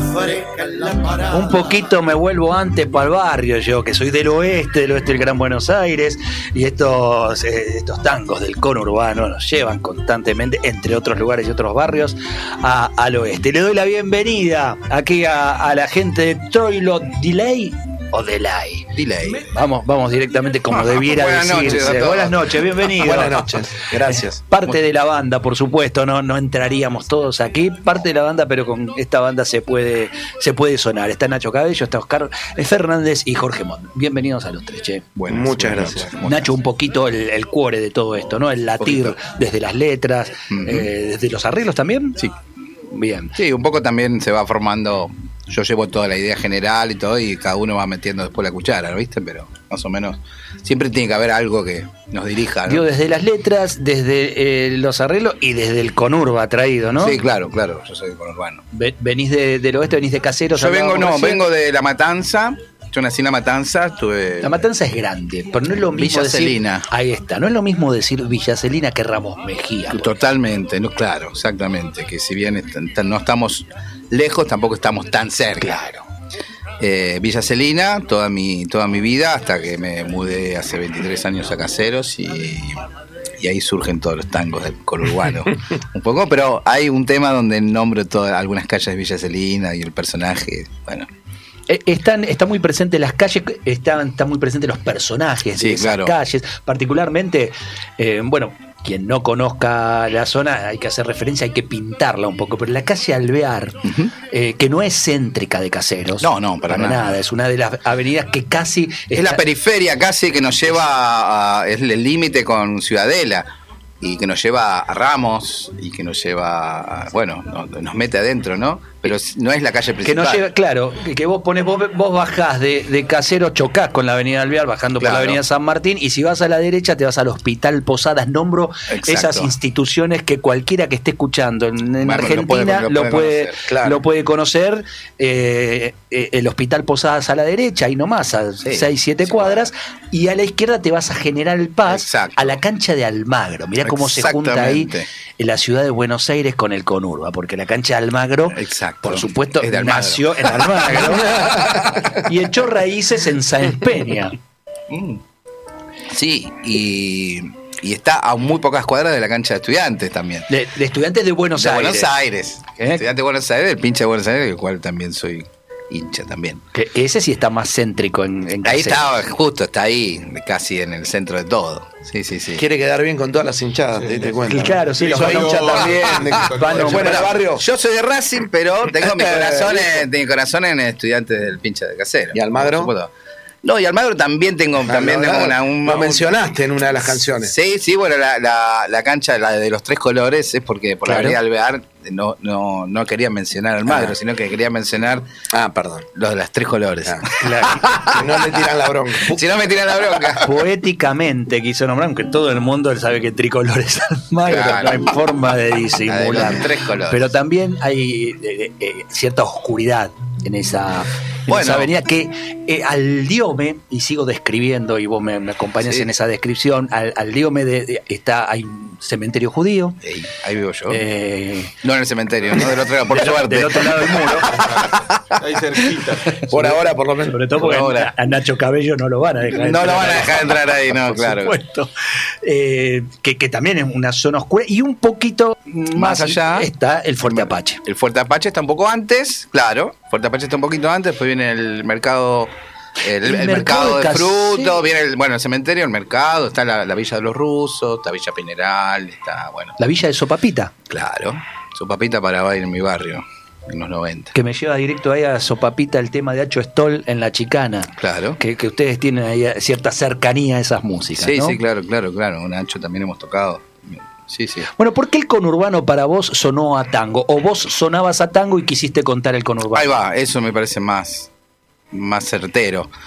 Un poquito me vuelvo antes para el barrio, yo que soy del oeste del Gran Buenos Aires, y estos tangos del conurbano nos llevan constantemente, entre otros lugares y otros barrios, al oeste. Le doy la bienvenida aquí a la gente de Troilo Delay. O Delay. Vamos directamente como debiera decirse. Buenas noches, bienvenido. Buenas noches, gracias. Parte de la banda, por supuesto, no entraríamos todos aquí. Parte de la banda, pero con esta banda se puede sonar. Está Nacho Cabello, está Oscar Fernández y Jorge Mont. Bienvenidos a los tres, che. Bueno, muchas gracias. Nacho, un poquito el cuore de todo esto, ¿no? El latir desde las letras, desde los arreglos también. Sí. Bien. Sí, un poco también se va formando. Yo llevo toda la idea general y todo, y cada uno va metiendo después la cuchara, ¿no? ¿Viste? Pero más o menos siempre tiene que haber algo que nos dirija, ¿no? Digo, desde las letras, desde los arreglos y desde el conurba traído, ¿no? Sí, claro, yo soy conurbano. ¿Venís del oeste, venís de Caseros? Yo vengo de La Matanza. Yo nací en La Matanza, La Matanza es grande, pero no es lo mismo Villa Celina. Ahí está, no es lo mismo decir Villa Celina que Ramos Mejía. Totalmente, no, claro, exactamente. Que si bien no estamos lejos, tampoco estamos tan cerca. Claro. Villa Celina, toda mi vida, hasta que me mudé hace 23 años a Caseros, y ahí surgen todos los tangos del conurbano. Un poco, pero hay un tema donde nombro algunas calles de Villa Celina y el personaje, bueno. Está muy presente las calles, están muy presentes los personajes de esas calles, particularmente, quien no conozca la zona, hay que hacer referencia, hay que pintarla un poco, pero la calle Alvear, que no es céntrica de Caseros. No, para nada. Es una de las avenidas que casi... Es la periferia casi que nos lleva, es el límite con Ciudadela, y que nos lleva a Ramos, y que nos lleva, nos mete adentro, ¿no? Pero no es la calle principal. Que nos lleva, claro, que vos bajás de Caseros, chocás con la avenida Alvear, bajando por la avenida San Martín, y si vas a la derecha te vas al Hospital Posadas. Nombro esas instituciones que cualquiera que esté escuchando en Argentina lo puede conocer. El Hospital Posadas a la derecha, ahí nomás, a 6-7 cuadras, y a la izquierda te vas a General Paz, a la cancha de Almagro. Mirá cómo se junta ahí en la ciudad de Buenos Aires con el conurba, porque la cancha de Almagro, por supuesto, nació en Almagro y echó raíces en Sáenz Peña. Sí, y está a muy pocas cuadras de la cancha de Estudiantes también. De Estudiantes de Buenos Aires. Buenos Aires. Estudiantes de Buenos Aires, el pinche de Buenos Aires, del cual también soy hincha también. Que ese sí está más céntrico en ahí está ahí, casi en el centro de todo. Sí. Quiere quedar bien con todas las hinchadas, te cuento. Claro, sí, los hinchas también. Bueno, el barrio. Yo soy de Racing, pero tengo mi corazón en Estudiantes del pinche de Casero. ¿Y Almagro? No, y Almagro también tengo lo mencionaste en una de las canciones. Sí, bueno, la cancha, la de los tres colores, es porque por la avenida Alvear no quería mencionar Almagro, sino que quería mencionar los de los tres colores. Claro. Que no le tiran la bronca. Si no me tiran la bronca. Poéticamente quiso nombrar, aunque todo el mundo él sabe que tricolor es Almagro, no hay forma de disimular. Los tres colores. Pero también hay cierta oscuridad en esa avenida que al diome, y sigo describiendo y vos me acompañás en esa descripción, al diome hay un cementerio judío. Ahí vivo yo. No en el cementerio, no del otro lado, por suerte. Del otro lado del muro. Ahí cerquita. Por ahora, por lo menos. Sobre todo porque a Nacho Cabello no lo van a dejar entrar. No lo van a dejar entrar ahí, no, claro. Por supuesto. Que también es una zona oscura. Y un poquito más allá está el Fuerte Apache. El Fuerte Apache está un poco antes, claro. Fuerte Apache está un poquito antes, después viene el mercado. El mercado de frutos, viene el cementerio, el mercado, está la Villa de los Rusos, está Villa Pineral, está la Villa de Sopapita. Claro, Sopapita para ir en mi barrio, en los 90. Que me lleva directo ahí a Sopapita el tema de Acho Stoll en La Chicana. Claro. Que ustedes tienen ahí cierta cercanía a esas músicas, sí, ¿no? Sí, claro. Un Acho también hemos tocado. Sí. Bueno, ¿por qué el conurbano para vos sonó a tango? ¿O vos sonabas a tango y quisiste contar el conurbano? Ahí va, eso me parece más certero.